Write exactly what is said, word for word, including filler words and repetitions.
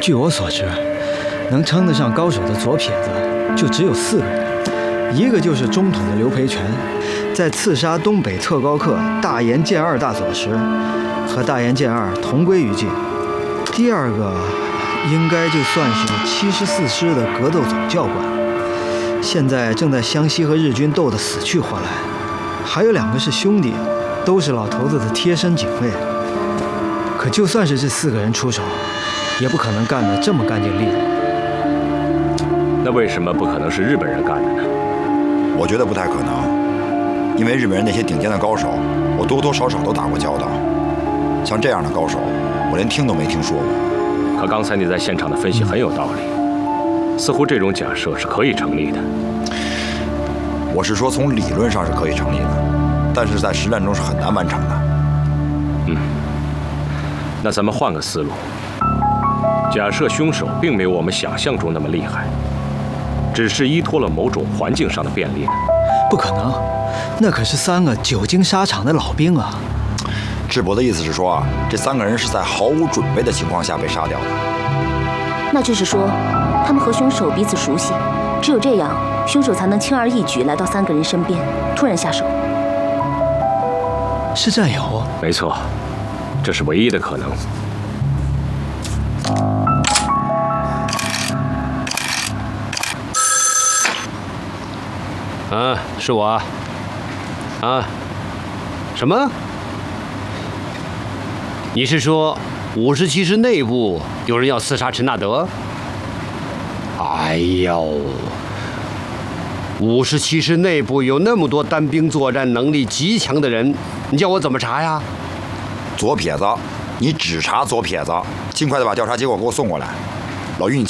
据我所知，能称得上高手的左撇子就只有四个人，一个就是中统的刘培全，在刺杀东北特高课大岩健二大佐时，和大岩健二同归于尽。第二个应该就算是七十四师的格斗总教官，现在正在湘西和日军斗得死去活来。还有两个是兄弟，都是老头子的贴身警卫。可就算是这四个人出手，也不可能干得这么干净利落。 那为什么不可能是日本人干的呢？ 我觉得不太可能，因为日本人那些顶尖的高手，我多多少少都打过交道。像这样的高手，我连听都没听说过。 可刚才你在现场的分析很有道理，似乎这种假设是可以成立的。 我是说，从理论上是可以成立的，但是在实战中是很难完成的。 嗯，那咱们换个思路，假设凶手并没有我们想象中那么厉害，只是依托了某种环境上的便利呢？ 不可能，那可是三个久经沙场的老兵啊！ 智博的意思是说啊，这三个人是在毫无准备的情况下被杀掉的。 那就是说，他们和凶手彼此熟悉，只有这样，凶手才能轻而易举来到三个人身边，突然下手。 是战友？ 没错，这是唯一的可能。 啊，是我啊。啊？什么？你是说五十七师内部有人要刺杀陈纳德？哎呦，五十七师内部有那么多单兵作战能力极强的人，你叫我怎么查呀？ 左撇子，你只查左撇子，尽快的把调查结果给我送过来。老于，你